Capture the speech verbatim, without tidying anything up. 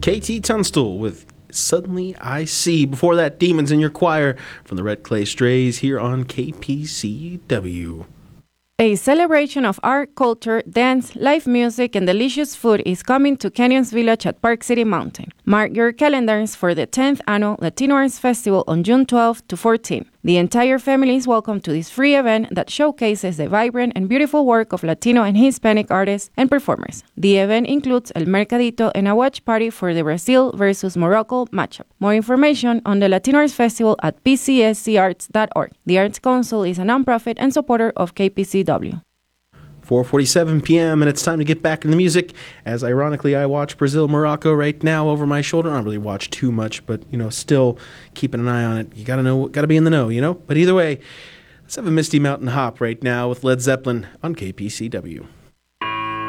K T Tunstall with Suddenly I See. Before that, Demons in Your Choir from the Red Clay Strays here on K P C W. A celebration of art, culture, dance, live music, and delicious food is coming to Canyons Village at Park City Mountain. Mark your calendars for the tenth Annual Latino Arts Festival on June twelfth to fourteenth. The entire family is welcome to this free event that showcases the vibrant and beautiful work of Latino and Hispanic artists and performers. The event includes El Mercadito and a watch party for the Brazil versus Morocco matchup. More information on the Latino Arts Festival at p c s c arts dot org. The Arts Council is a nonprofit and supporter of K P C W. four forty-seven p.m. and it's time to get back in the music. As ironically, I watch Brazil Morocco right now over my shoulder. I don't really watch too much, but you know, still keeping an eye on it. You gotta know, gotta be in the know, you know. But either way, let's have a Misty Mountain Hop right now with Led Zeppelin on K P C W.